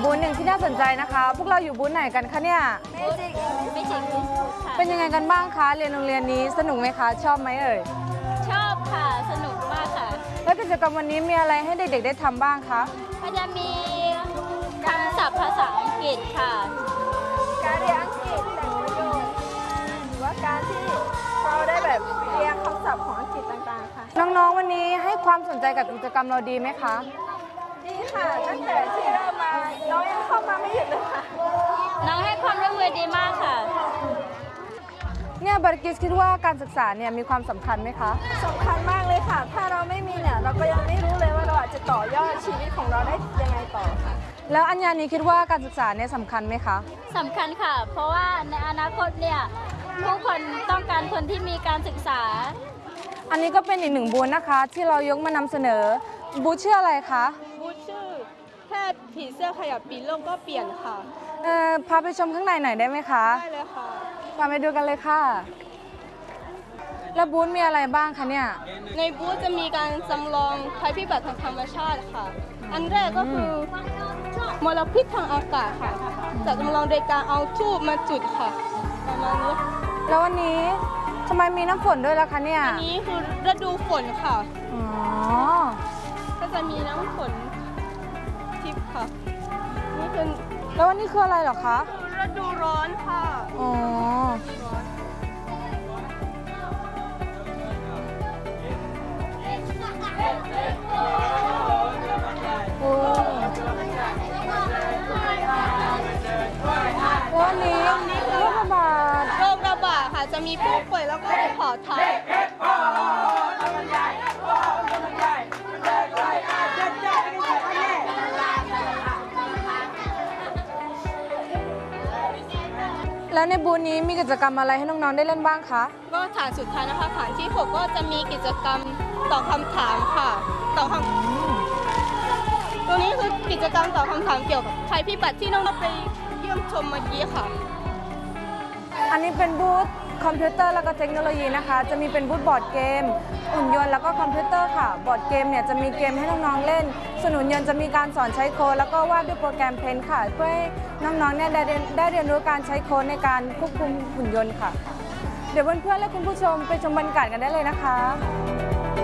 บูธหนึ่งที่น่าสนใจนะคะพวกเราอยู่บูธไหนกันคะเนี่ยไม่จริงค่ะเป็นยังไงกันบ้างคะเรียนโรงเรียนนี้สนุกไหมคะชอบไหมเอ่ยชอบค่ะสนุกมากค่ะแล้วกิจกรรมวันนี้มีอะไรให้เด็กๆได้ทำบ้างคะก็จะมีคำศัพท์ภาษาอังกฤษค่ะการเรียนอังกฤษแต่งประโยคหรือว่าการที่เราได้แบบเรียนคำศัพท์ของอังกฤษต่างๆค่ะน้องๆวันนี้ให้ความสนใจกับกิจกรรมเราดีไหมคะดีค่ะตั้งแต่ที่เริ่มมาน้องยังเข้ามาไม่หยุดเลยค่ะน้องให้ความร่วมมือดีมากค่ะเนี่ยบาร์กิสคิดว่าการศึกษาเนี่ยมีความสำคัญไหมคะสำคัญมากเลยค่ะถ้าเราไม่มีเนี่ยเราก็ยังไม่รู้เลยว่าเราอาจจะต่อยอดชีวิตของเราได้ยังไงต่อค่ะแล้วอัญญานี้คิดว่าการศึกษาเนี่ยสำคัญไหมคะสำคัญค่ะเพราะว่าในอนาคตเนี่ยผู้คนต้องการคนที่มีการศึกษาอันนี้ก็เป็นอีกหนึ่งบูธนะคะที่เรายกมานำเสนอบูธชื่ออะไรคะบูธชื่อแค่ผีเสื้อขยับปีโลกก็เปลี่ยนค่ะพาไปชมข้างในหน่อยได้ไหมคะได้เลยค่ะพาไปดูกันเลยค่ะแล้วบูธมีอะไรบ้างคะเนี่ยในบูธจะมีการจำลองภัยพิบัติทางธรรมชาติค่ะอันแรกก็คือมลพิษทางอากาศค่ะจะจำลองโดยการเอาทูบมาจุดค่ะประมาณนี้แล้ววันนี้ทำไมมีน้ำฝนด้วยล่ะคะเนี่ยอันนี้คือฤดูฝนค่ะอ๋อก็จะมีน้ำฝนทิพย์ค่ะนี่คือแล้ววันนี้คืออะไรเหรอคะฤดูร้อนค่ะอ๋อวันนี้โรคระบาดค่ะจะมีผู้ป่วยแล้วก็ขอทานแล้วในบูธนี้มีกิจกรรมอะไรให้น้องๆได้เล่นบ้างคะก็ฐานสุดท้ายนะคะฐานที่6ก็จะมีกิจกรรมตอบคำถามค่ะตอบคำตัวนี้คือกิจกรรมตอบคำถามเกี่ยวกับภัยพิบัติที่น้องๆไปเยี่ยมชมเมื่อกี้ค่ะอันนี้เป็นบูธคอมพิวเตอร์แล้วก็เทคโนโลยีนะคะจะมีเป็นบูธบอร์ดเกมหุ่นยนต์แล้วก็คอมพิวเตอร์ค่ะบอร์ดเกมเนี่ยจะมีเกมให้น้องๆเล่นส่วนหุ่นยนต์จะมีการสอนใช้โค้ดแล้วก็วาดด้วยโปรแกรมเพนท์ค่ะเพื่อให้น้องๆเนี่ยได้เรียนรู้การใช้โค้ดในการควบคุมหุ่นยนต์ค่ะเดี๋ยวเพื่อนๆและคุณผู้ชมไปชมบรรยากาศกันได้เลยนะคะ